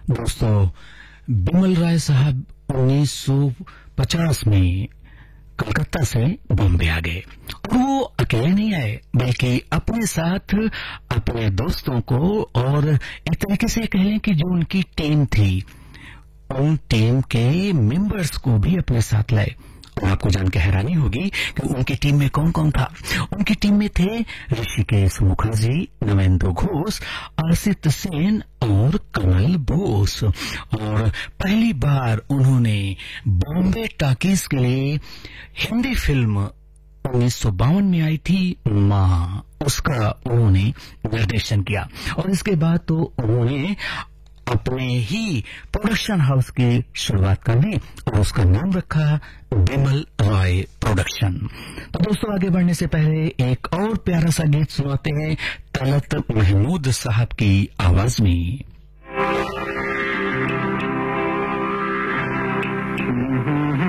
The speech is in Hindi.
दोस्तों, बिमल राय साहब 1950 में कलकत्ता से बॉम्बे आ गए और वो अकेले नहीं आए बल्कि अपने साथ अपने दोस्तों को और एक तरीके से कह लें कि जो उनकी टीम थी उन टीम के मेंबर्स को भी अपने साथ लाए। और आपको जान के हैरानी होगी कि उनकी टीम में कौन कौन था। उनकी टीम में थे ऋषिकेश मुखर्जी, नवेंद्र घोष, अर्षित सेन और कमल बोस। और पहली बार उन्होंने बॉम्बे टॉकीज के लिए हिंदी फिल्म 1952 में आई थी मां, उसका उन्होंने निर्देशन किया। और इसके बाद तो उन्होंने अपने ही प्रोडक्शन हाउस की शुरुआत कर दी और उसका नाम रखा बिमल रॉय प्रोडक्शन। तो दोस्तों, आगे बढ़ने से पहले एक और प्यारा सा गीत सुनाते हैं तलत महमूद साहब की आवाज में।